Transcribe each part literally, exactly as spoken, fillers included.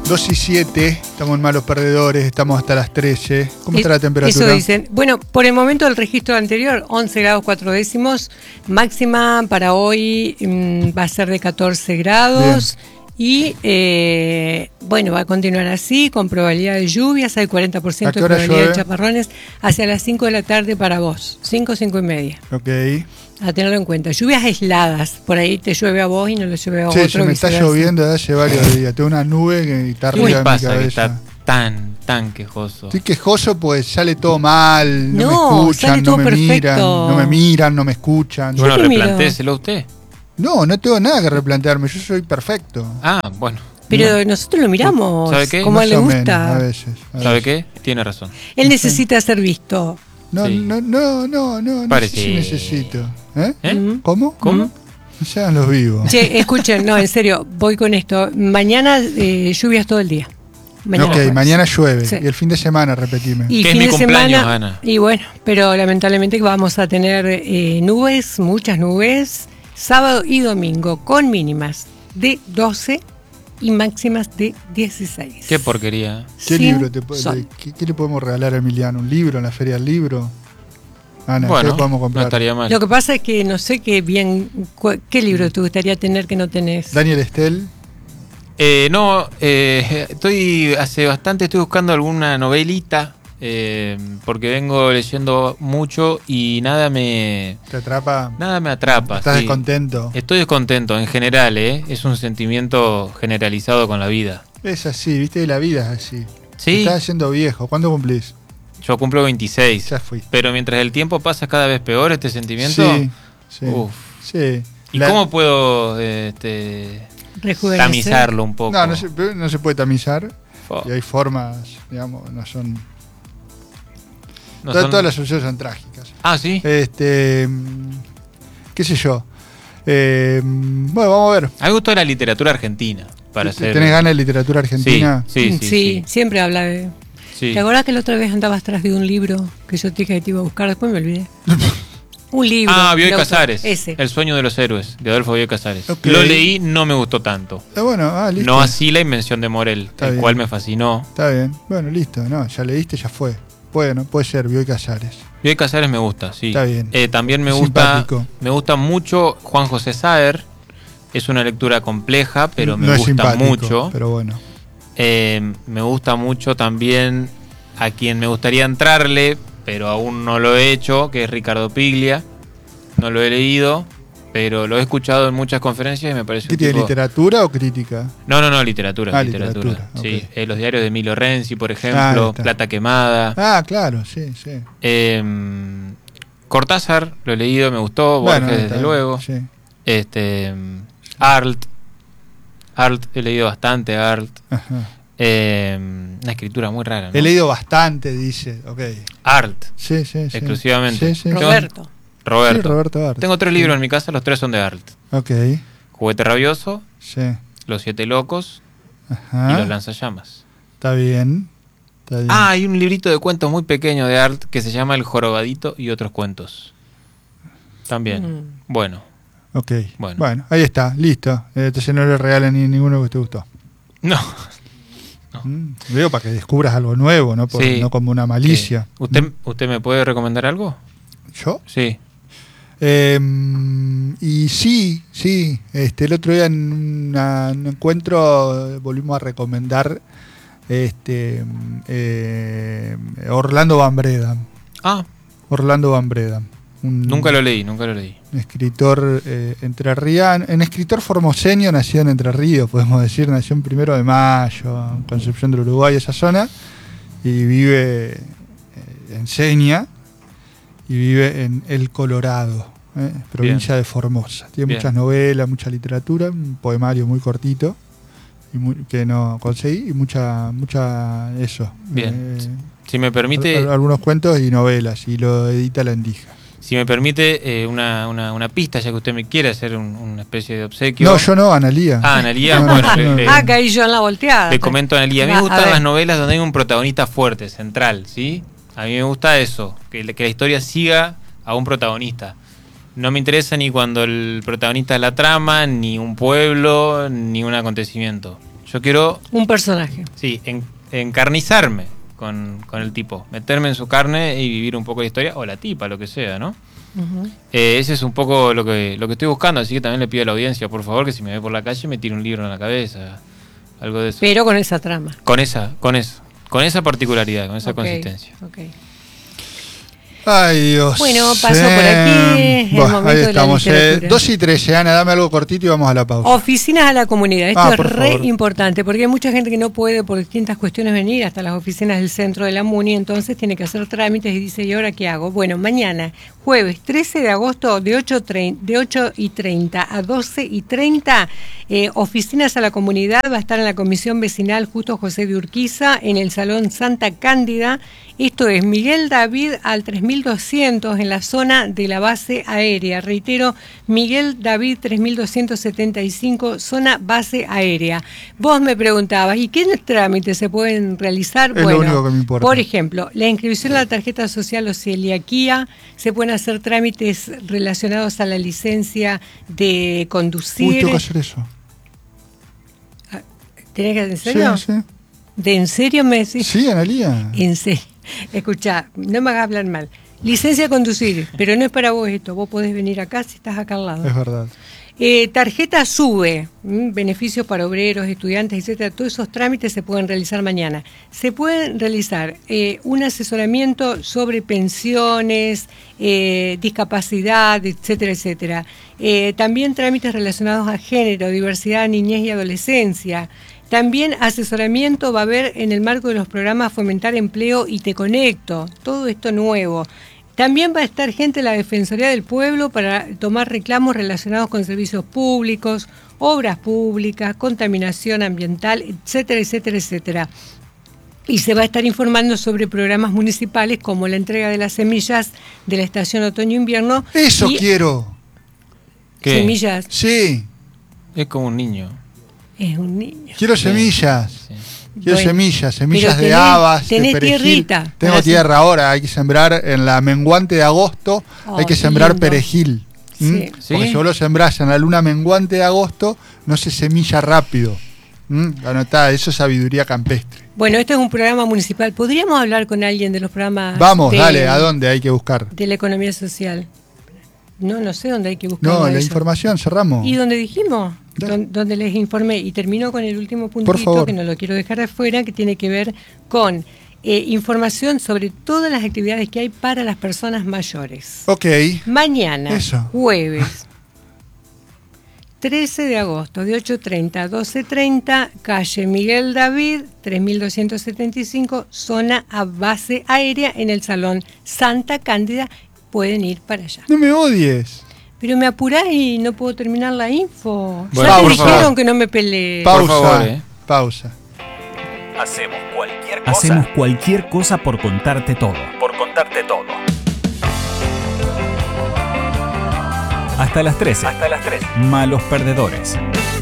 dos y siete, estamos en Malos Perdedores, estamos hasta las trece. ¿Cómo está la temperatura? Eso dicen. Bueno, por el momento del registro anterior, once grados cuatro décimos. Máxima para hoy mmm, va a ser de catorce grados. Bien. Y eh, bueno, va a continuar así, con probabilidad de lluvias, hay cuarenta por ciento de probabilidad llueve? de chaparrones hacia las cinco de la tarde para vos, cinco, cinco y media. Ok. A tenerlo en cuenta. Lluvias aisladas, por ahí te llueve a vos y no le llueve a sí, otro. Sí, me está lloviendo desde hace varios días, tengo una nube que está arriba de mi cabeza. Que está tan, tan quejoso? Estoy quejoso pues sale todo mal, no, no me escuchan, no me perfecto. miran, no me miran, no me escuchan. Bueno, replantéselo usted. No, no tengo nada que replantearme, yo soy perfecto. Ah, bueno. Pero no. nosotros lo miramos, ¿sabe qué? como a él le gusta. Menos, a veces, a ¿Sabe veces. qué? Tiene razón. Él necesita ser visto. No, sí. no, no, no, no, no sé si necesito. ¿Eh? ¿Eh? ¿Cómo? ¿Cómo? No sean los vivos. Che, escuchen, no, en serio, voy con esto. Mañana eh, lluvias todo el día. Mañana ok, jueves. Mañana llueve. Sí. Y el fin de semana, repetime. Y que fin es mi de cumpleaños, semana, Ana. Y bueno, pero lamentablemente vamos a tener eh, nubes, muchas nubes, sábado y domingo, con mínimas de doce y máximas de dieciséis. Qué porquería. ¿Qué Sin libro te, te, ¿qué, ¿Qué le podemos regalar a Emiliano? ¿Un libro en la feria del libro? Ana, bueno, ¿qué podemos comprar? No estaría mal. Lo que pasa es que no sé qué bien, ¿qué libro te gustaría tener que no tenés? Daniel Estel. Eh, no, eh, estoy hace bastante estoy buscando alguna novelita eh, porque vengo leyendo mucho y nada me te atrapa. Nada me atrapa. ¿Estás sí. descontento? Estoy descontento en general, eh. Es un sentimiento generalizado con la vida. Es así, viste, la vida es así. Sí. Te estás haciendo viejo. ¿Cuándo cumplís? Yo cumplo veintiséis. Ya fui. Pero mientras el tiempo pasa cada vez peor este sentimiento. Sí. Sí. Uf. Sí. ¿Y la... cómo puedo este, tamizarlo un poco? No, no se, no se puede tamizar. Oh. Y hay formas, digamos, no son. No todas, son... todas las soluciones son trágicas. Ah, sí. Este. ¿Qué sé yo? Eh, bueno, vamos a ver. A mí me gustó la literatura argentina. Para ¿Tenés ser... ganas de literatura argentina? Sí, sí, sí, sí, sí. sí. Siempre habla de. Sí. ¿Te acordás que la otra vez andabas atrás de un libro que yo te dije que te iba a buscar? Después me olvidé. Un libro. Ah, Bioy Casares. Ese. El sueño de los héroes, de Adolfo Bioy Casares. Okay. Lo leí, no me gustó tanto. Ah, bueno, ah, listo. No así La invención de Morel, Está el bien. cual me fascinó. Está bien. Bueno, listo. No, ya leíste, ya fue. Bueno, puede ser, Bioy Casares. Bioy Casares me gusta, sí. Está bien. Eh, también me Simpático. gusta, me gusta mucho Juan José Saer. Es una lectura compleja, pero me no gusta mucho. Pero bueno. Eh, me gusta mucho también a quien me gustaría entrarle, pero aún no lo he hecho, que es Ricardo Piglia. No lo he leído, pero lo he escuchado en muchas conferencias y me parece ¿Qué un tiene, tipo... literatura o crítica? No, no, no, literatura. Ah, literatura, literatura. sí. Okay. Eh, los diarios de Emilio Renzi, por ejemplo, ah, Plata Quemada. Ah, claro, sí, sí. Eh, Cortázar, lo he leído, me gustó. Bueno, Borges, desde luego. Sí. Este, Arlt. Arlt, he leído bastante, Arlt. Ajá. Eh, una escritura muy rara, ¿no? He leído bastante, dice. Ok. Art. Sí, sí, sí. Exclusivamente. Sí, sí. Roberto. Roberto. Sí, Roberto Art. Tengo tres libros en mi casa, los tres son de Arlt. Ok. Juguete rabioso, Sí. Los siete locos Ajá. y Los lanzallamas. Está bien. Está bien. Ah, hay un librito de cuentos muy pequeño de Arlt que se llama El jorobadito y otros cuentos. También. Mm. Bueno. Ok. Bueno. Bueno, ahí está, listo. Entonces no le regalan ni ninguno que te gustó. No. No. Mm, digo para que descubras algo nuevo, no, Por, sí. no como una malicia. Sí. ¿Usted, ¿Usted me puede recomendar algo? ¿Yo? Sí. Eh, y sí, sí. Este, el otro día en una, un encuentro volvimos a recomendar este eh, Orlando Van Breda. Ah. Orlando Van Breda. Un, Nunca lo leí, nunca lo leí. Un escritor eh, entrerriano, un escritor formoseño, nacido en Entre Ríos, podemos decir, nació en Primero de Mayo, en Concepción del Uruguay, esa zona, y vive, eh, enseña, y vive en El Colorado, eh, provincia Bien. de Formosa. Tiene Bien. muchas novelas, mucha literatura, un poemario muy cortito, y muy, que no conseguí, y mucha, mucha eso. Bien. Eh, si me permite... Algunos cuentos y novelas, y lo edita La Endija. Si me permite eh, una, una, una pista, ya que usted me quiere hacer un, una especie de obsequio. No, yo no, Analía. Ah, Analía, no, bueno. no, le, no, le, ah, caí yo en la volteada. Le comento a Analía. A mí me a gustan ver. las novelas donde hay un protagonista fuerte, central, ¿sí? A mí me gusta eso, que, que la historia siga a un protagonista. No me interesa ni cuando el protagonista es la trama, ni un pueblo, ni un acontecimiento. Yo quiero... Un personaje. Sí, en, encarnizarme con, con el tipo. Meterme en su carne y vivir un poco de historia. O la tipa, lo que sea, ¿no? Uh-huh. Eh, ese es un poco lo que, lo que estoy buscando. Así que también le pido a la audiencia, por favor, que si me ve por la calle me tire un libro en la cabeza. Algo de eso. Pero con esa trama. Con esa, con eso. Con esa particularidad, con esa okay, consistencia. Okay. Ay, Dios. Bueno, pasó por aquí. Bueno, el ahí estamos. Eh, dos y trece, Ana, dame algo cortito y vamos a la pausa. Oficinas a la comunidad. Esto ah, es re favor. importante porque hay mucha gente que no puede por distintas cuestiones venir hasta las oficinas del centro de la MUNI, entonces tiene que hacer trámites y dice, ¿y ahora qué hago? Bueno, mañana, jueves trece de agosto, de ocho y treinta a doce y treinta, eh, Oficinas a la comunidad va a estar en la Comisión Vecinal Justo José de Urquiza, en el Salón Santa Cándida. Esto es Miguel David al tres mil doscientos en la zona de la base aérea. Reitero, Miguel David tres mil doscientos setenta y cinco, zona base aérea. Vos me preguntabas, ¿y qué trámites se pueden realizar? Es bueno, lo único que me importa. Por ejemplo, la inscripción a la tarjeta social o celiaquía, se pueden hacer trámites relacionados a la licencia de conducir. Uy, tengo que hacer eso. ¿Tenés que hacer en serio? Sí, sí. ¿De en serio me decís? Sí, Analía. En serio. Escuchá, no me hagas hablar mal. Licencia de conducir, pero no es para vos esto. Vos podés venir acá si estás acá al lado. Es verdad. Eh, tarjeta SUBE, ¿m? Beneficios para obreros, estudiantes, etcétera. Todos esos trámites se pueden realizar mañana. Se pueden realizar eh, un asesoramiento sobre pensiones, eh, discapacidad, etcétera, etcétera. Eh, también trámites relacionados a género, diversidad, niñez y adolescencia. También asesoramiento va a haber en el marco de los programas Fomentar Empleo y Te Conecto, todo esto nuevo. También va a estar gente de la Defensoría del Pueblo para tomar reclamos relacionados con servicios públicos, obras públicas, contaminación ambiental, etcétera, etcétera, etcétera. Y se va a estar informando sobre programas municipales como la entrega de las semillas de la estación otoño-invierno. ¡Eso y quiero! ¿Qué? Semillas. Sí. Es como un niño. Es un niño. Quiero semillas. Sí. Quiero bueno, semillas, semillas de tenés, habas, tenés de perejil. Tierrita. Tengo tierra ahora, hay que sembrar en la menguante de agosto, oh, hay que sembrar lindo. Perejil. Sí. ¿Mm? ¿Sí? Porque si vos lo sembrás en la luna menguante de agosto, no se semilla rápido. ¿Mm? Anotá, eso es sabiduría campestre. Bueno, este es un programa municipal. ¿Podríamos hablar con alguien de los programas? Vamos, de, dale, ¿a dónde hay que buscar? De la economía social. No, no sé dónde hay que buscar. No, la eso. información, cerramos. ¿Y dónde dijimos? Don, donde les informé. Y termino con el último puntito, que no lo quiero dejar de afuera, que tiene que ver con eh, información sobre todas las actividades que hay para las personas mayores. Ok. Mañana, eso. Jueves, trece de agosto, de ocho y treinta a doce y treinta, calle Miguel David, tres mil doscientos setenta y cinco, zona a base aérea, en el Salón Santa Cándida. Pueden ir para allá. No me odies. Pero me apurás y no puedo terminar la info. Bueno, ya pausa. te dijeron que no me peleé. Pausa. Por favor, ¿eh? Pausa. Hacemos cualquier cosa. Hacemos cualquier cosa por contarte todo. Por contarte todo. Hasta las trece. Hasta las trece. Malos perdedores.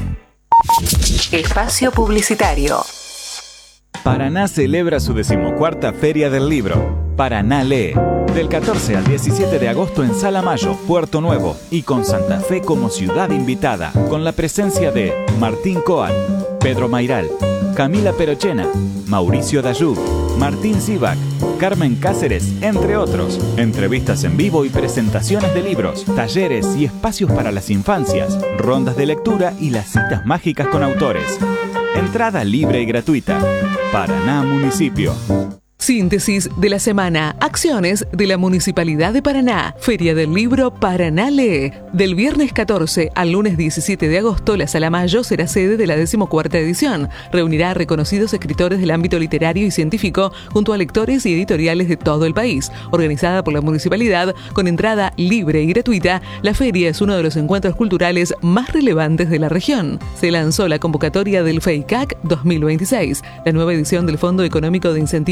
Espacio publicitario. Paraná celebra su decimocuarta Feria del Libro. Paraná lee. Del catorce al diecisiete de agosto en Sala Mayo, Puerto Nuevo, y con Santa Fe como ciudad invitada, con la presencia de Martín Coan, Pedro Mairal, Camila Perochena, Mauricio Dayú, Martín Zivac, Carmen Cáceres, entre otros. Entrevistas en vivo y presentaciones de libros, talleres y espacios para las infancias, rondas de lectura y las citas mágicas con autores. Entrada libre y gratuita. Paraná Municipio. Síntesis de la semana. Acciones de la Municipalidad de Paraná. Feria del Libro Paraná Lee. Del viernes catorce al lunes diecisiete de agosto, la Sala Mayo será sede de la decimocuarta edición. Reunirá a reconocidos escritores del ámbito literario y científico junto a lectores y editoriales de todo el país. Organizada por la Municipalidad con entrada libre y gratuita, la feria es uno de los encuentros culturales más relevantes de la región. Se lanzó la convocatoria del FEICAC dos mil veintiséis, la nueva edición del Fondo Económico de Incentivo a la Cultura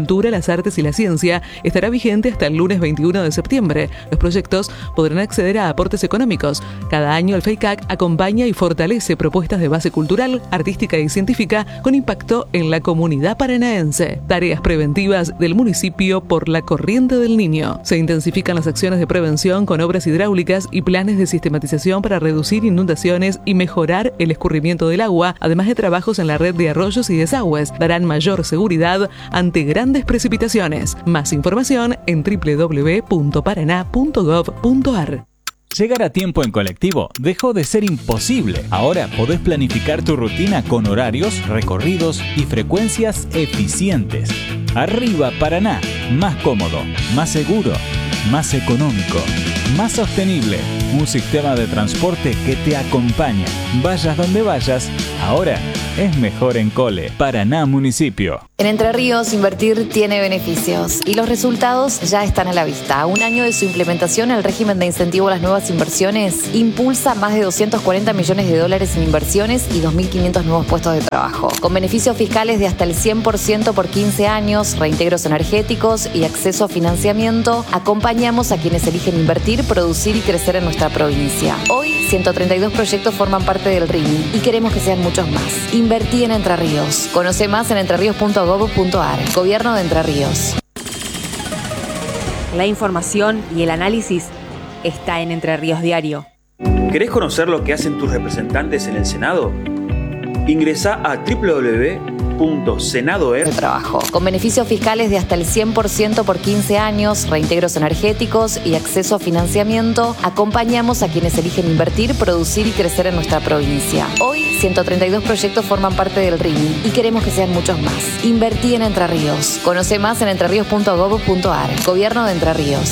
Cultura, las Artes y la Ciencia estará vigente hasta el lunes veintiuno de septiembre. Los proyectos podrán acceder a aportes económicos. Cada año el FEICAC acompaña y fortalece propuestas de base cultural, artística y científica con impacto en la comunidad paranaense. Tareas preventivas del municipio por la corriente del Niño. Se intensifican las acciones de prevención con obras hidráulicas y planes de sistematización para reducir inundaciones y mejorar el escurrimiento del agua, además de trabajos en la red de arroyos y desagües. Darán mayor seguridad ante grandes precipitaciones. Más información en doble u doble u doble u punto paraná punto gov punto ar. Llegar a tiempo en colectivo dejó de ser imposible. Ahora podés planificar tu rutina con horarios, recorridos y frecuencias eficientes. Arriba Paraná, más cómodo, más seguro, más económico, más sostenible. Un sistema de transporte que te acompaña. Vayas donde vayas, ahora es mejor en Cole. Paraná Municipio. En Entre Ríos, invertir tiene beneficios y los resultados ya están a la vista. A un año de su implementación, el régimen de incentivo a las nuevas inversiones impulsa más de doscientos cuarenta millones de dólares en inversiones y dos mil quinientos nuevos puestos de trabajo. Con beneficios fiscales de hasta el cien por ciento por quince años, reintegros energéticos y acceso a financiamiento, acompañamos a quienes eligen invertir, producir y crecer en nuestra provincia. Hoy, ciento treinta y dos proyectos forman parte del R I M I y queremos que sean muchos más. Invertí en Entre Ríos. Conoce más en entreríos punto gov punto ar. Gobierno de Entre Ríos. La información y el análisis está en Entre Ríos Diario. ¿Querés conocer lo que hacen tus representantes en el Senado? Ingresá a doble u doble u doble u punto senado er. De trabajo. Con beneficios fiscales de hasta el cien por ciento por quince años, reintegros energéticos y acceso a financiamiento, acompañamos a quienes eligen invertir, producir y crecer en nuestra provincia. Hoy, ciento treinta y dos proyectos forman parte del R I M I y queremos que sean muchos más. Invertí en Entre Ríos. Conoce más en entreríos punto gov punto ar. Gobierno de Entre Ríos.